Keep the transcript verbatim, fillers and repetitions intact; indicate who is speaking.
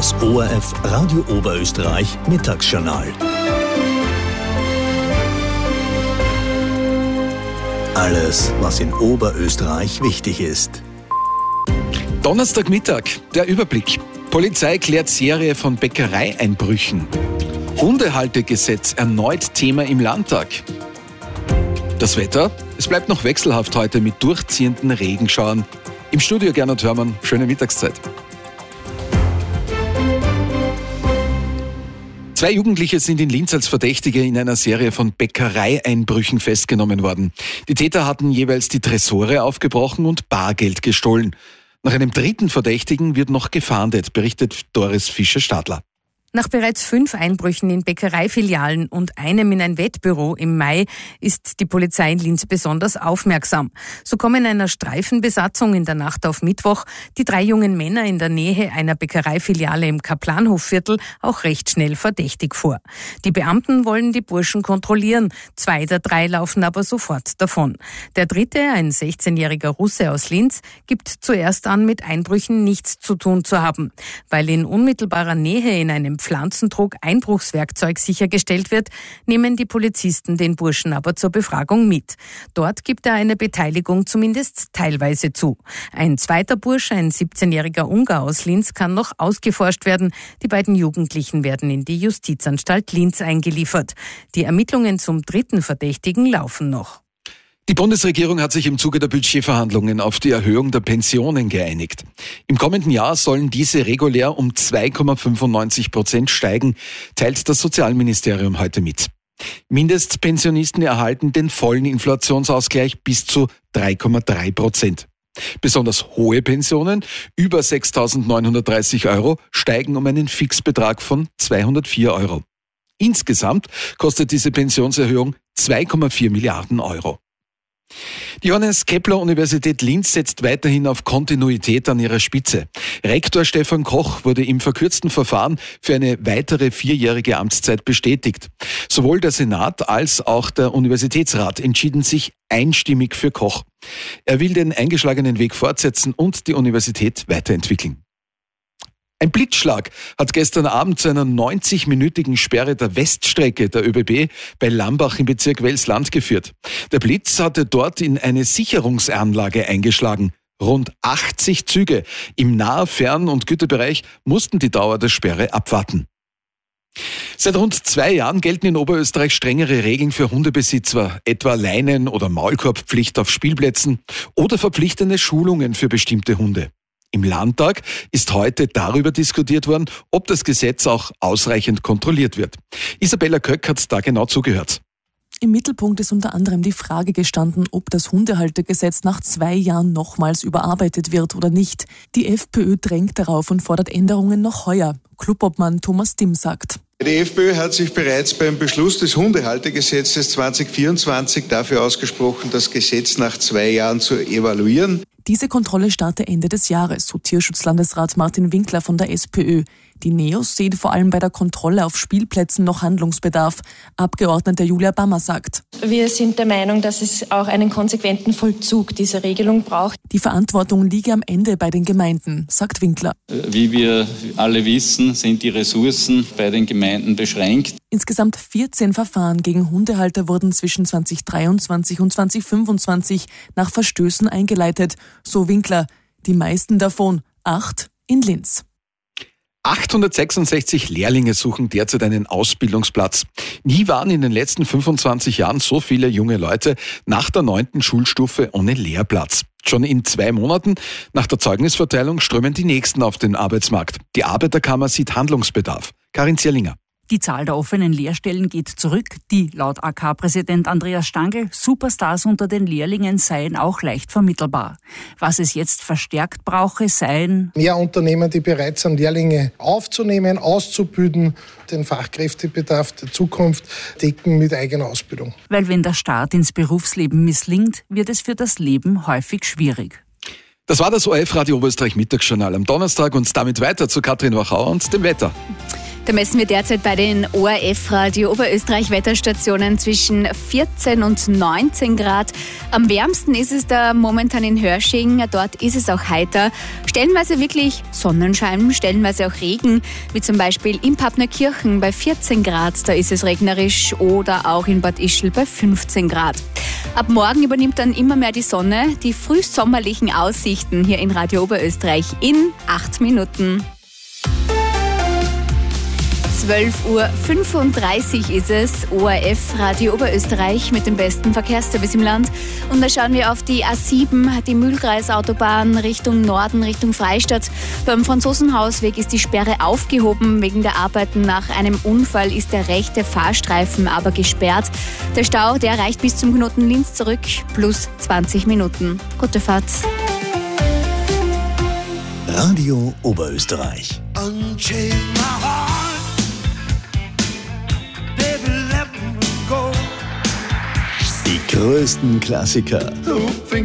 Speaker 1: Das O R F Radio Oberösterreich Mittagsjournal. Alles, was in Oberösterreich wichtig ist.
Speaker 2: Donnerstagmittag, der Überblick. Polizei klärt Serie von Bäckereieinbrüchen. Hundehaltegesetz erneut Thema im Landtag. Das Wetter? Es bleibt noch wechselhaft heute mit durchziehenden Regenschauern. Im Studio Gernot Hörmann, schöne Mittagszeit. Zwei Jugendliche sind in Linz als Verdächtige in einer Serie von Bäckereieinbrüchen festgenommen worden. Die Täter hatten jeweils die Tresore aufgebrochen und Bargeld gestohlen. Nach einem dritten Verdächtigen wird noch gefahndet, berichtet Doris Fischer-Stadler.
Speaker 3: Nach bereits fünf Einbrüchen in Bäckereifilialen und einem in ein Wettbüro im Mai ist die Polizei in Linz besonders aufmerksam. So kommen einer Streifenbesatzung in der Nacht auf Mittwoch die drei jungen Männer in der Nähe einer Bäckereifiliale im Kaplanhofviertel auch recht schnell verdächtig vor. Die Beamten wollen die Burschen kontrollieren. Zwei der drei laufen aber sofort davon. Der dritte, ein sechzehnjähriger Russe aus Linz, gibt zuerst an, mit Einbrüchen nichts zu tun zu haben. Weil in unmittelbarer Nähe in einem Pflanzendruck Einbruchswerkzeug sichergestellt wird, nehmen die Polizisten den Burschen aber zur Befragung mit. Dort gibt er eine Beteiligung zumindest teilweise zu. Ein zweiter Bursch, ein siebzehnjähriger Ungar aus Linz, kann noch ausgeforscht werden. Die beiden Jugendlichen werden in die Justizanstalt Linz eingeliefert. Die Ermittlungen zum dritten Verdächtigen laufen noch.
Speaker 2: Die Bundesregierung hat sich im Zuge der Budgetverhandlungen auf die Erhöhung der Pensionen geeinigt. Im kommenden Jahr sollen diese regulär um zwei Komma fünfundneunzig Prozent steigen, teilt das Sozialministerium heute mit. Mindestpensionisten erhalten den vollen Inflationsausgleich bis zu drei Komma drei Prozent. Besonders hohe Pensionen, über sechstausendneunhundertdreißig Euro, steigen um einen Fixbetrag von zweihundertvier Euro. Insgesamt kostet diese Pensionserhöhung zwei Komma vier Milliarden Euro. Die Johannes Kepler Universität Linz setzt weiterhin auf Kontinuität an ihrer Spitze. Rektor Stefan Koch wurde im verkürzten Verfahren für eine weitere vierjährige Amtszeit bestätigt. Sowohl der Senat als auch der Universitätsrat entschieden sich einstimmig für Koch. Er will den eingeschlagenen Weg fortsetzen und die Universität weiterentwickeln. Ein Blitzschlag hat gestern Abend zu einer neunzigminütigen Sperre der Weststrecke der ÖBB bei Lambach im Bezirk Wels-Land geführt. Der Blitz hatte dort in eine Sicherungsanlage eingeschlagen. Rund achtzig Züge im Nah-, Fern- und Güterbereich mussten die Dauer der Sperre abwarten. Seit rund zwei Jahren gelten in Oberösterreich strengere Regeln für Hundebesitzer, etwa Leinen- oder Maulkorbpflicht auf Spielplätzen oder verpflichtende Schulungen für bestimmte Hunde. Im Landtag ist heute darüber diskutiert worden, ob das Gesetz auch ausreichend kontrolliert wird. Isabella Köck hat da genau zugehört.
Speaker 4: Im Mittelpunkt ist unter anderem die Frage gestanden, ob das Hundehaltergesetz nach zwei Jahren nochmals überarbeitet wird oder nicht. Die FPÖ drängt darauf und fordert Änderungen noch heuer. Clubobmann Thomas Dimm sagt:
Speaker 5: Die FPÖ hat sich bereits beim Beschluss des Hundehaltergesetzes zwanzig vierundzwanzig dafür ausgesprochen, das Gesetz nach zwei Jahren zu evaluieren.
Speaker 4: Diese Kontrolle starte Ende des Jahres, so Tierschutzlandesrat Martin Winkler von der SPÖ. Die Neos sehen vor allem bei der Kontrolle auf Spielplätzen noch Handlungsbedarf. Abgeordnete Julia Bammer sagt:
Speaker 6: Wir sind der Meinung, dass es auch einen konsequenten Vollzug dieser Regelung braucht.
Speaker 4: Die Verantwortung liege am Ende bei den Gemeinden, sagt Winkler.
Speaker 7: Wie wir alle wissen, sind die Ressourcen bei den Gemeinden beschränkt.
Speaker 4: Insgesamt vierzehn Verfahren gegen Hundehalter wurden zwischen zwanzig dreiundzwanzig und zwanzig fünfundzwanzig nach Verstößen eingeleitet. So Winkler. Die meisten davon, acht in Linz.
Speaker 2: achthundertsechsundsechzig Lehrlinge suchen derzeit einen Ausbildungsplatz. Nie waren in den letzten fünfundzwanzig Jahren so viele junge Leute nach der neunten Schulstufe ohne Lehrplatz. Schon in zwei Monaten nach der Zeugnisverteilung strömen die Nächsten auf den Arbeitsmarkt. Die Arbeiterkammer sieht Handlungsbedarf. Karin Zierlinger.
Speaker 8: Die Zahl der offenen Lehrstellen geht zurück, die laut A K-Präsident Andreas Stangl Superstars unter den Lehrlingen seien auch leicht vermittelbar. Was es jetzt verstärkt brauche, seien
Speaker 9: mehr Unternehmen, die bereit sind, Lehrlinge aufzunehmen, auszubilden, den Fachkräftebedarf der Zukunft decken mit eigener Ausbildung.
Speaker 8: Weil wenn der Start ins Berufsleben misslingt, wird es für das Leben häufig schwierig.
Speaker 2: Das war das O R F Radio Oberösterreich Mittagsjournal am Donnerstag und damit weiter zu Katrin Wachauer und dem Wetter.
Speaker 10: Da messen wir derzeit bei den O R F-Radio Oberösterreich-Wetterstationen zwischen vierzehn und neunzehn Grad. Am wärmsten ist es da momentan in Hörsching. Dort ist es auch heiter. Stellenweise wirklich Sonnenschein, stellenweise auch Regen, wie zum Beispiel in Pappnerkirchen bei vierzehn Grad. Da ist es regnerisch, oder auch in Bad Ischl bei fünfzehn Grad. Ab morgen übernimmt dann immer mehr die Sonne. Die frühsommerlichen Aussichten hier in Radio Oberösterreich in acht Minuten. zwölf Uhr fünfunddreißig ist es, O R F Radio Oberösterreich mit dem besten Verkehrsservice im Land. Und da schauen wir auf die A sieben, die Mühlkreisautobahn Richtung Norden, Richtung Freistadt. Beim Franzosenhausweg ist die Sperre aufgehoben. Wegen der Arbeiten nach einem Unfall ist der rechte Fahrstreifen aber gesperrt. Der Stau, der reicht bis zum Knoten Linz zurück, plus zwanzig Minuten. Gute Fahrt.
Speaker 1: Radio Oberösterreich. Die größten Klassiker